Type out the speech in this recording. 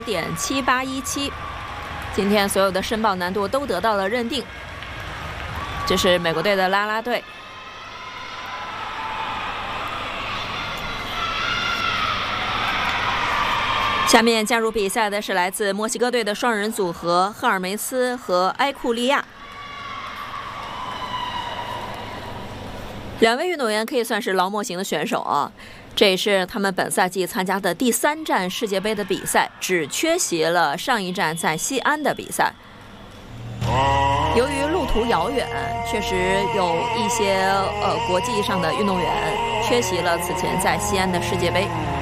.7817，今天所有的申报难度都得到了认定。这是美国队的啦啦队。下面加入比赛的是来自墨西哥队的双人组合赫尔梅斯和埃库利亚。两位运动员可以算是劳模型的选手啊。这也是他们本赛季参加的第3站世界杯的比赛，只缺席了上一站在西安的比赛。由于路途遥远，确实有一些国际上的运动员缺席了此前在西安的世界杯。